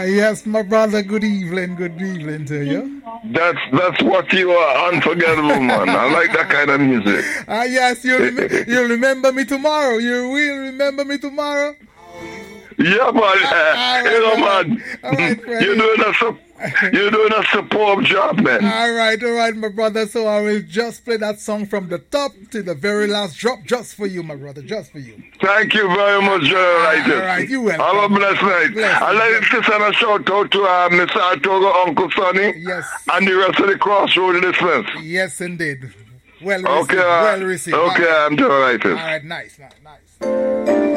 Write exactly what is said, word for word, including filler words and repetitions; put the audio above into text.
Yes, my brother, good evening, good evening to you. That's that's what you are, unforgettable, man. I like that kind of music. Ah, uh, yes, you'll, rem- you'll remember me tomorrow. You will remember me tomorrow? Yeah, man. Uh, right, you know, man. All right, you're doing a su- you're doing a superb job, man. All right, all right, my brother. So I will just play that song from the top to the very last drop, just for you, my brother, just for you. Thank you very much, General Writer. All right, you welcome. Have a blessed night. Bless I'd like to send a shout out to uh, Mister Artogo, Uncle Sonny, yes, and the rest of the Crossroad listeners. Yes, indeed. Well received. Okay, uh, well received. Okay, right. I'm General Writer. All right, nice, nice, nice.